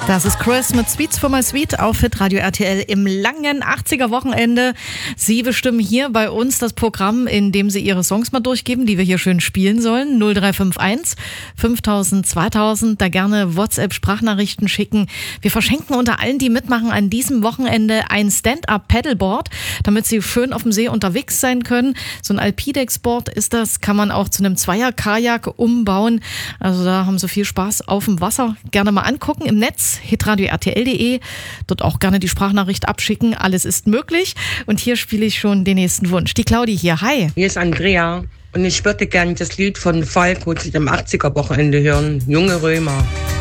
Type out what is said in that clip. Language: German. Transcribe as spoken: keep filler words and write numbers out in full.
Das ist Chris mit Sweets for my Sweet auf Hitradio R T L im langen achtziger-Wochenende. Sie bestimmen hier bei uns das Programm, in dem Sie Ihre Songs mal durchgeben, die wir hier schön spielen sollen. null drei fünf eins fünftausend zweitausend, da gerne WhatsApp-Sprachnachrichten schicken. Wir verschenken unter allen, die mitmachen, an diesem Wochenende ein Stand-Up-Paddleboard, damit Sie schön auf dem See unterwegs sein können. So ein Alpidex-Board ist das, kann man auch zu einem Zweier-Kajak umbauen. Also da haben Sie viel Spaß auf dem Wasser. Gerne mal angucken im Netz. hitradio R T L punkt de, dort auch gerne die Sprachnachricht abschicken, alles ist möglich. Und hier spiele ich schon den nächsten Wunsch. Die Claudi hier, hi. Hier ist Andrea und ich würde gerne das Lied von Falco zu dem achtziger-Wochenende hören, Junge Römer.